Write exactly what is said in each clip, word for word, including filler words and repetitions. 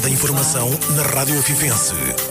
da informação na Rádio Afifense.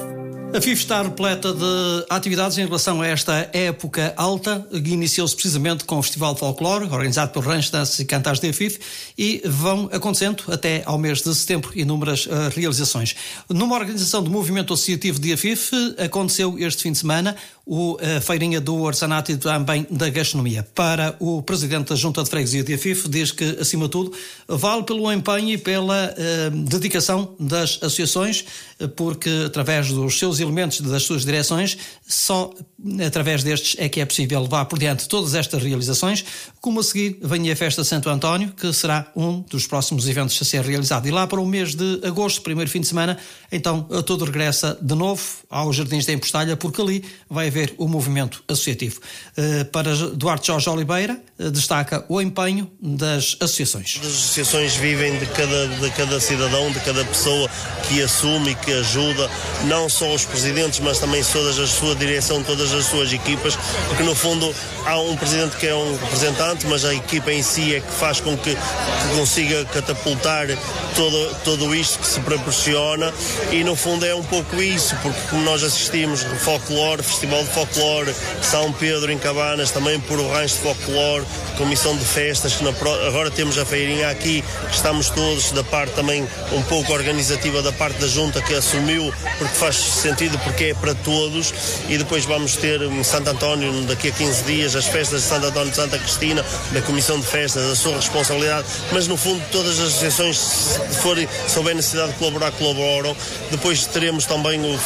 A F I F está repleta de atividades em relação a esta época alta, que iniciou-se precisamente com o Festival de Folclore, organizado pelo Rancho Danças e Cantares da F I F, e vão acontecendo até ao mês de setembro inúmeras uh, realizações. Numa organização do movimento associativo de F I F, aconteceu este fim de semana o uh, Feirinha do Artesanato e também da Gastronomia. Para o Presidente da Junta de Freguesia de F I F, diz que, acima de tudo, vale pelo empenho e pela uh, dedicação das associações, porque através dos seus elementos das suas direções, só através destes é que é possível levar por diante todas estas realizações, como a seguir vem a Festa de Santo António, que será um dos próximos eventos a ser realizado. E lá para o mês de agosto, primeiro fim de semana, então tudo regressa de novo aos Jardins da Empostalha, porque ali vai haver o movimento associativo. Para Duarte Jorge Oliveira, destaca o empenho das associações. As associações vivem de cada, de cada cidadão, de cada pessoa que assume e que ajuda, não só os presidentes, mas também todas a sua direção, todas as suas equipas, porque no fundo há um presidente que é um representante, mas a equipa em si é que faz com que, que consiga catapultar todo, tudo isto que se proporciona, e no fundo é um pouco isso, porque como nós assistimos folclore, Festival de Folclore, São Pedro em Cabanas, também por o Rancho de Folclore, Comissão de Festas, que na, agora temos a feirinha aqui, que estamos todos da parte também um pouco organizativa da parte da Junta, que assumiu, porque faz sentido, porque é para todos, e depois vamos ter em Santo António, daqui a quinze dias, as festas de Santo António de Santa Cristina, da Comissão de Festas, a sua responsabilidade, mas no fundo todas as associações, se forem, se houver necessidade de colaborar, colaboram. Depois teremos também o,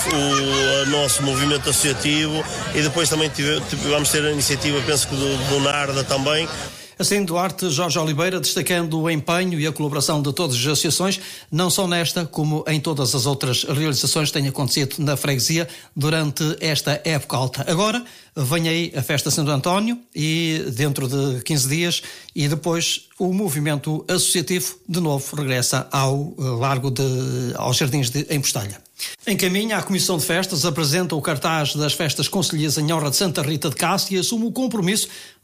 o nosso movimento associativo, e depois também tive, vamos ter a iniciativa, penso que do, do NARDA também. Assim, Duarte Jorge Oliveira, destacando o empenho e a colaboração de todas as associações, não só nesta, como em todas as outras realizações que têm acontecido na freguesia durante esta época alta. Agora, vem aí a Festa de Santo António, e dentro de quinze dias, e depois o movimento associativo, de novo, regressa ao largo de, aos Jardins de Empostalha. Em caminho, a Comissão de Festas apresenta o cartaz das Festas Concelhias em honra de Santa Rita de Cássia e assume o compromisso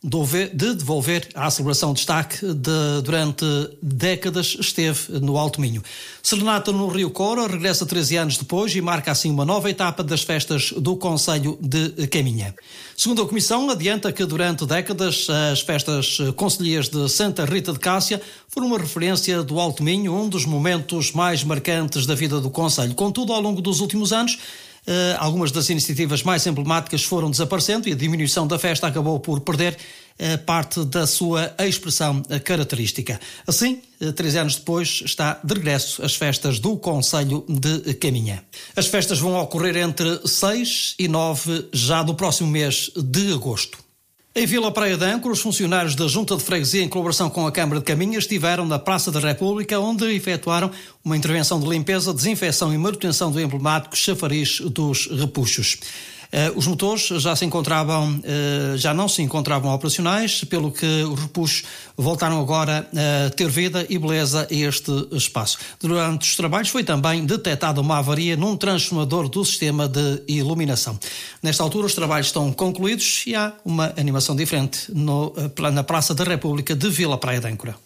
de devolver à celebração destaque de, durante décadas esteve no Alto Minho. Serenata no Rio Cora regressa treze anos depois e marca assim uma nova etapa das festas do Concelho de Caminha. Segundo a Comissão, adianta que durante décadas as festas concelhias de Santa Rita de Cássia foram uma referência do Alto Minho, um dos momentos mais marcantes da vida do Concelho. Contudo, ao longo dos últimos anos, Uh, algumas das iniciativas mais emblemáticas foram desaparecendo e a diminuição da festa acabou por perder uh, parte da sua expressão uh, característica. Assim, uh, três anos depois, está de regresso as festas do Concelho de Caminha. As festas vão ocorrer entre seis e nove já do próximo mês de agosto. Em Vila Praia de Âncora, os funcionários da Junta de Freguesia, em colaboração com a Câmara de Caminha, estiveram na Praça da República, onde efetuaram uma intervenção de limpeza, desinfecção e manutenção do emblemático chafariz dos Repuxos. Uh, os motores já se encontravam, uh, já não se encontravam operacionais, pelo que os repuxos voltaram agora a ter vida e beleza a este espaço. Durante os trabalhos foi também detectada uma avaria num transformador do sistema de iluminação. Nesta altura os trabalhos estão concluídos e há uma animação diferente no, na Praça da República de Vila Praia de Âncora.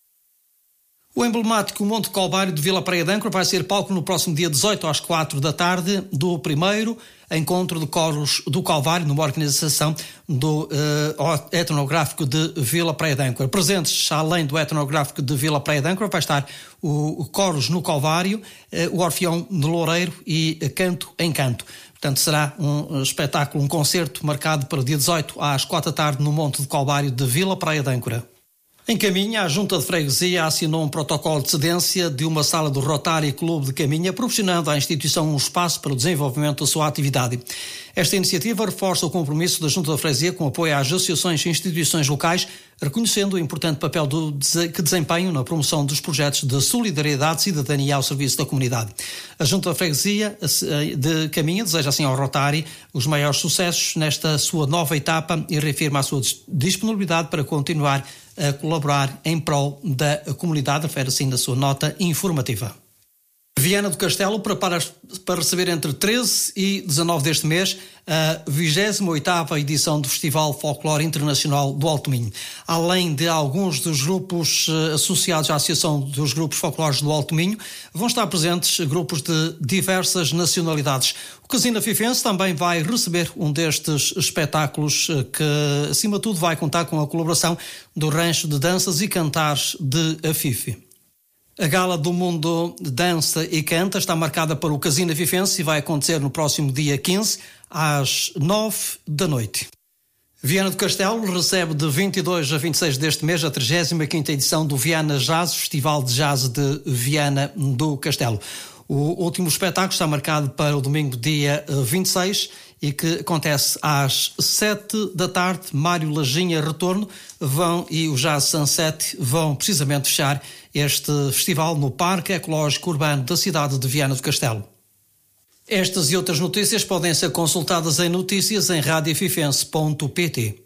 O emblemático Monte Calvário de Vila Praia de Âncora vai ser palco no próximo dia dezoito às quatro da tarde do primeiro encontro de coros do Calvário, numa organização do uh, etnográfico de Vila Praia de Âncora. Presentes, além do etnográfico de Vila Praia de Âncora, vai estar o, o Coros no Calvário, uh, o Orfeão de Loureiro e uh, Canto em Canto. Portanto, será um espetáculo, um concerto marcado para o dia dezoito às quatro da tarde no Monte do Calvário de Vila Praia de Âncora. Em Caminha, a Junta de Freguesia assinou um protocolo de cedência de uma sala do Rotary Clube de Caminha, proporcionando à instituição um espaço para o desenvolvimento da sua atividade. Esta iniciativa reforça o compromisso da Junta de Freguesia com apoio às associações e instituições locais, reconhecendo o importante papel do, que desempenham na promoção dos projetos de solidariedade e cidadania ao serviço da comunidade. A Junta de Freguesia de Caminha deseja assim ao Rotary os maiores sucessos nesta sua nova etapa e reafirma a sua disponibilidade para continuar a colaborar em prol da comunidade, refere assim na sua nota informativa. Viana do Castelo prepara para receber entre treze e dezanove deste mês a vigésima oitava edição do Festival Folclore Internacional do Alto Minho. Além de alguns dos grupos associados à Associação dos Grupos Folclores do Alto Minho, vão estar presentes grupos de diversas nacionalidades. O Casino Afifense também vai receber um destes espetáculos que, acima de tudo, vai contar com a colaboração do Rancho de Danças e Cantares de Afife. A Gala do Mundo Dança e Canta está marcada para o Casino Afifense e vai acontecer no próximo dia quinze, às nove da noite. Viana do Castelo recebe de vinte e dois a vinte e seis deste mês a trigésima quinta edição do Viana Jazz, Festival de Jazz de Viana do Castelo. O último espetáculo está marcado para o domingo, dia vinte e seis, e que acontece às sete da tarde. Mário Lajinha Retorno vão e o Jazz Sunset vão precisamente fechar este festival no Parque Ecológico Urbano da cidade de Viana do Castelo. Estas e outras notícias podem ser consultadas em notícias em rádio afifense ponto pt.